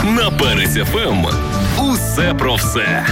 На Перець ФМ. Усе про все.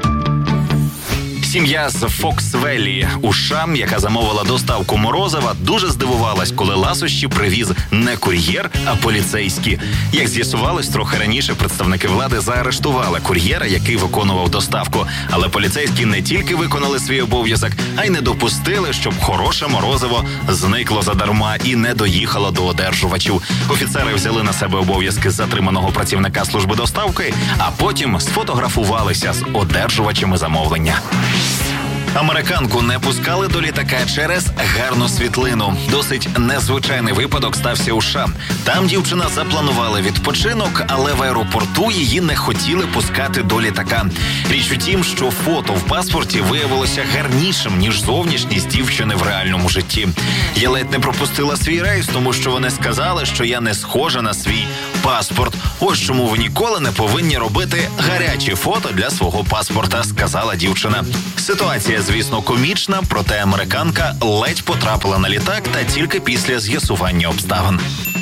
Сім'я з Фокс-Веллі у США, яка замовила доставку морозива, дуже здивувалась, коли ласощі привіз не кур'єр, а поліцейські. Як з'ясувалось, трохи раніше представники влади заарештували кур'єра, який виконував доставку. Але поліцейські не тільки виконали свій обов'язок, а й не допустили, щоб хороше морозиво зникло задарма і не доїхало до одержувачів. Офіцери взяли на себе обов'язки затриманого працівника служби доставки, а потім сфотографувалися з одержувачами замовлення. Американку не пускали до літака через гарну світлину. Досить незвичайний випадок стався у США. Там дівчина запланувала відпочинок, але в аеропорту її не хотіли пускати до літака. Річ у тім, що фото в паспорті виявилося гарнішим, ніж зовнішність дівчини в реальному житті. Я ледь не пропустила свій рейс, тому що вони сказали, що я не схожа на свій паспорт. Ось чому ви ніколи не повинні робити гарячі фото для свого паспорта, сказала дівчина. Ситуація, звісно, комічна, проте американка ледь потрапила на літак та тільки після з'ясування обставин.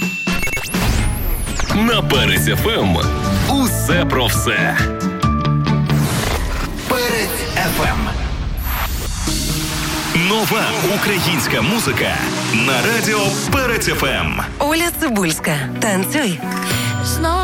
На Перець ФМ. Усе про все. Перець ФМ. Нова українська музика на радіо Перець ФМ. Оля Цибульська. Танцюй.